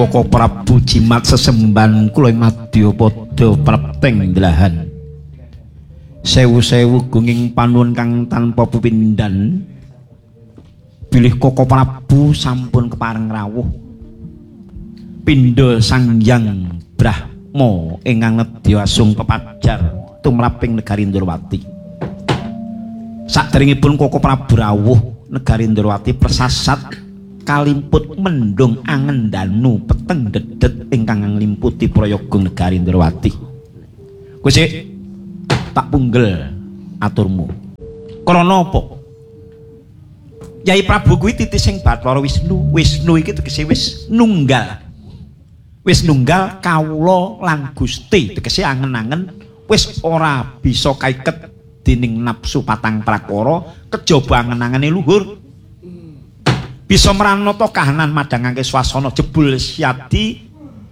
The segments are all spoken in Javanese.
Koko Prabu jimat sesemban kula ing madya padha prapteng delahan. Sewu-sewu gunging panuwun kang tanpa pepindhan. Bilih Koko Prabu sampun kepareng rawuh. Pindha Sang Hyang Brahma ingkang nedya asung pepajar tumraping negari Ndrawati. Saderengipun Koko Prabu rawuh negari Ndrawati persasat kalimput mendung angendanu peteng dedet ingkang nglimputi prayaga negari Ndrawati. Kowe sik tak punggel aturmu. Krana apa? Yai Prabu kuwi titising Bathara Wisnu. Wisnu iki tegese wis nunggal. Wis nunggal kawula lan Gusti, tegese angen-angen wis ora bisa kaiket dening nafsu patang prakara, kejaba angen-angene luhur. Bisa meranata kahanan madhangake swasana jebul Syadi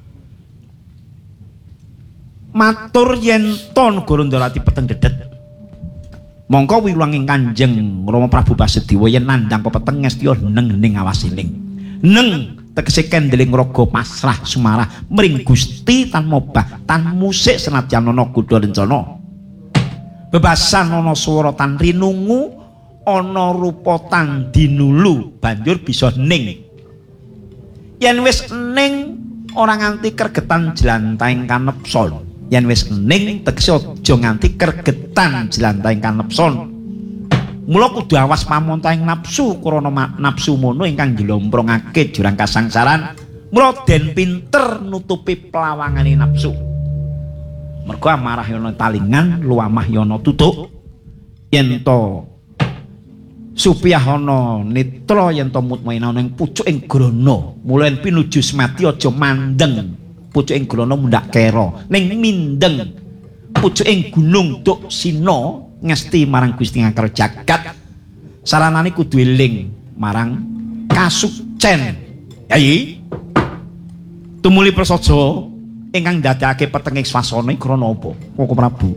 matur yen to negara Ndrawati peteng dedet. Mongko wiwulanging Kanjeng Rama Prabu Basudewa yen nandhang pepeteng ngestiya neng awasiling. Neng tegese kendeling raga pasrah sumarah mring Gusti tan mobah tan musik senadyan ana kudha rencana. Bebasan ana swara tan rinungu ana rupa tan dinulu banjur bisa ning. Yen wis ning ora nganti kergetan jlantaing kanepson. Yen wis ning tegese aja nganti kergetan jlantaing kanepson. Mula kudu awas pamontaing nafsu krana nafsu mono ingkang njlomprongake jurang kasangsaran. Mula den pinter nutupi pelawangane nafsu. Mergo amarah yana talingan, luamah yana tutuk. Yen to supiyahana netra yen to mutmainah ing pucuking grana, mula yen pinuju semati aja mandeng pucuking grana mundhak kera, ning mindeng pucuking gunung tuk sina ngesti marang Gusti Ngakara jagat. Saranane kudu eling marang kasucen. Yai tumuli prasaja ingkang ndadekake petenging swasana krana apa? Koko Prabu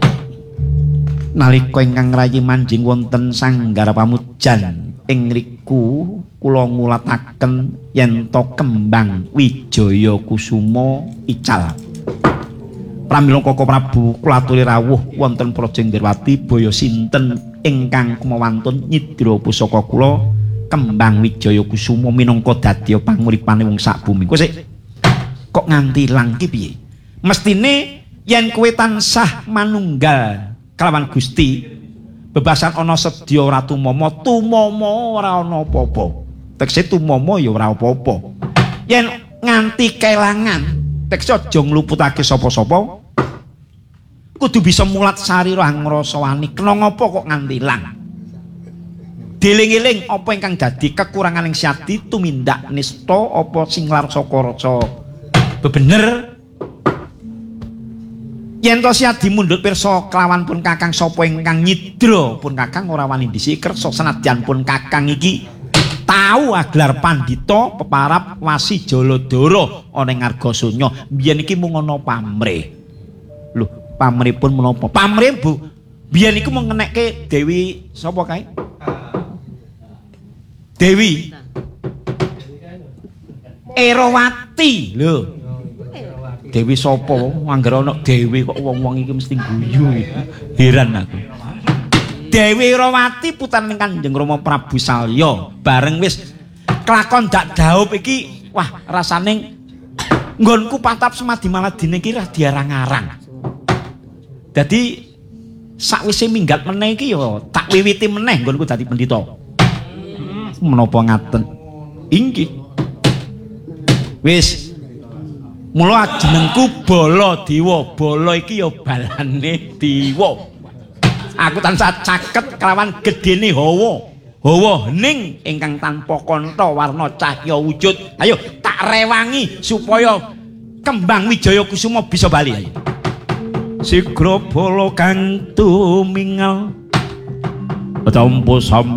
nalika ingkang rayi manjing wonten sanggar pamujan ing ngriku kula ngulataken yen to kembang Wijaya Kusuma ical. Pramila Koko Prabu kula aturi rawuh wonten Praja Ndrawati baya sinten ingkang kumawantun nyidra pusaka kula kembang Wijaya Kusuma minangka dadya panguripane wong sak bumi. Kowe sik kok nganti ilang ki piye? Mestine yen kowe tansah manunggal kelawan Gusti bebasan ana sedya ora tumama, tumama ora ana apa-apa. Tegese tumama ya ora apa-apa. Yen nganti kelangan tegese aja ngluputake sapa-sapa. Kudu bisa mulat sarira ngrasa wani. Kena ngapa kok nganti ilang? Dieling-eling apa ingkang dadi kekuranganing Syadi tumindak nista apa singlar saka rasa bebener. Yen to Syadi mundhut pirsa kelawan pun Kakang sapa ingkang nyidra pun Kakang ora wani ndisi kersa senadyan pun Kakang iki tau aglar pandita peparap wasi Jaladara ana ing Argasanya. Biyen iki mung ana pamrih. Lho, pamrihipun menapa? Pamrih Bu. Biyen iku mung ngenekke Dewi sapa kae? Dewi Erawati. Lho. Dewi sapa? Angger ana Dewi kok wong-wong iki mesti guyu. Heran aku. Dewi Erawati putraning Kanjeng Rama Prabu Salya bareng wis kelakon dak daup iki wah rasane nggonku patap semadi maladine iki ra diarang-arang. Dadi sakwise minggat meneh iki ya tak wiwiti meneh nggonku dadi pendhita. Menapa ngaten? Inggih. Wis mula jenengku Bala Dewa. Bala iki ya balane dewa. Aku tansah caket kelawan gedene hawa. Hawa hening ingkang tanpa kantha warna cahya wujud. Ayo tak rewangi supaya kembang Wijaya Kusuma bisa bali. Ayo. Sigra bala kang tumingal tampa sami